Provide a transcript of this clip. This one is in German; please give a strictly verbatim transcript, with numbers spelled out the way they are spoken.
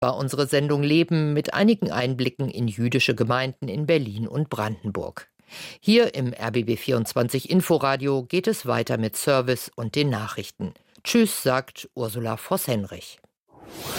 War unsere Sendung Leben mit einigen Einblicken in jüdische Gemeinden in Berlin und Brandenburg. Hier im R B B vierundzwanzig Inforadio geht es weiter mit Service und den Nachrichten. Tschüss, sagt Ursula Voss-Henrich.